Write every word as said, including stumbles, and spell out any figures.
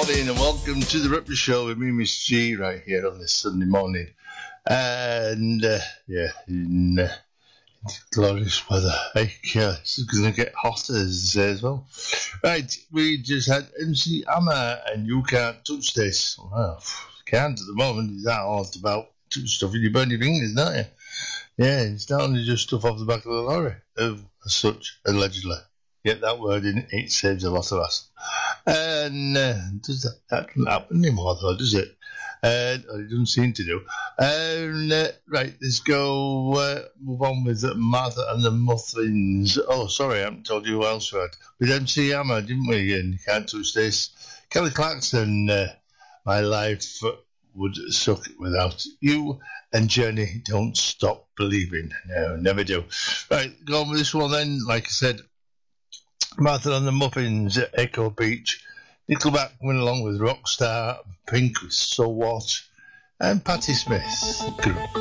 morning and welcome to the Ripper Show with me, Miss G, right here on this Sunday morning. And, uh, yeah, in uh, glorious weather. Hey, yeah, it's going to get hotter, as they say as well. Right, we just had M C Hammer and You Can't Touch This. Well, can't at the moment. Is that all about touch stuff? You burn your fingers, don't you? Yeah, it's not only just stuff off the back of the lorry, uh, as such, allegedly. Get that word in, it saves a lot of us. And uh, does that, that doesn't happen anymore, though, does it? Uh, or it doesn't seem to do. And, uh, right, let's go uh, move on with Martha and the Muffins. Oh, sorry, I haven't told you who else we had. With M C Hammer, didn't we? And You Can't Touch This. Kelly Clarkson, uh, My Life Would Suck Without You. And Journey, Don't Stop Believing. No, never do. Right, go on with this one then. Like I said, Martha and the Muffins at Echo Beach. Nickelback went along with Rockstar, Pink with So What, and Patti Smith Group.